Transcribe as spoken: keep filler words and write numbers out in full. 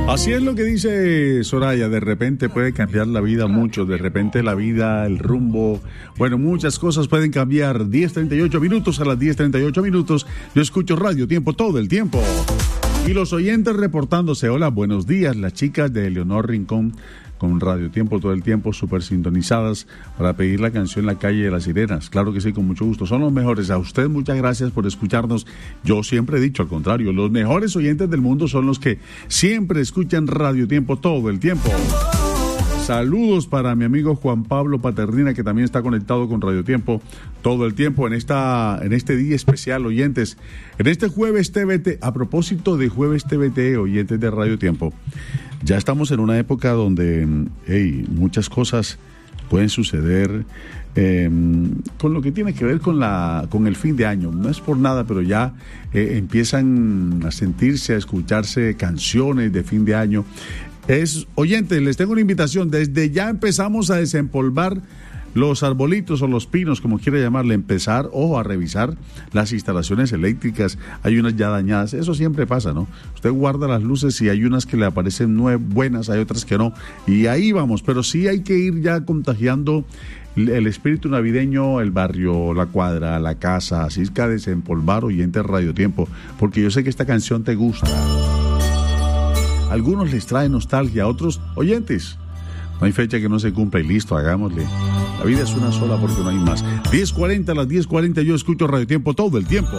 Así es lo que dice Soraya, de repente puede cambiar la vida mucho, de repente la vida, el rumbo, bueno, muchas cosas pueden cambiar. Diez treinta y ocho minutos, a las diez treinta y ocho minutos, yo escucho Radio Tiempo todo el tiempo. Y los oyentes reportándose, hola, buenos días, las chicas de Leonor Rincón, con Radio Tiempo todo el tiempo, súper sintonizadas para pedir la canción La Calle de las Sirenas. Claro que sí, con mucho gusto. Son los mejores. A usted muchas gracias por escucharnos. Yo siempre he dicho al contrario, los mejores oyentes del mundo son los que siempre escuchan Radio Tiempo todo el tiempo. Saludos para mi amigo Juan Pablo Paternina, que también está conectado con Radio Tiempo todo el tiempo en esta en este día especial, oyentes. En este jueves T V T, a propósito de jueves T V T, oyentes de Radio Tiempo, ya estamos en una época donde hey, muchas cosas pueden suceder eh, con lo que tiene que ver con la con el fin de año. No es por nada, pero ya eh, empiezan a sentirse, a escucharse canciones de fin de año. Es, oyentes, les tengo una invitación. Desde ya empezamos a desempolvar los arbolitos o los pinos, como quiera llamarle, empezar, ojo, a revisar las instalaciones eléctricas. Hay unas ya dañadas, eso siempre pasa, ¿no? Usted guarda las luces y hay unas que le aparecen nueve, buenas, hay otras que no, y ahí vamos, pero sí hay que ir ya contagiando el espíritu navideño, el barrio, la cuadra, la casa, así es que a desempolvar, oyentes Radio Tiempo, porque yo sé que esta canción te gusta. Algunos les trae nostalgia, a otros, oyentes, no hay fecha que no se cumpla y listo, hagámosle. La vida es una sola porque no hay más. diez cuarenta, a las diez cuarenta yo escucho Radio Tiempo todo el tiempo.